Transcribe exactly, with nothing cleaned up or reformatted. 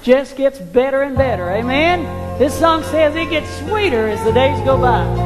just gets better and better. Amen? This song says it gets sweeter as the days go by.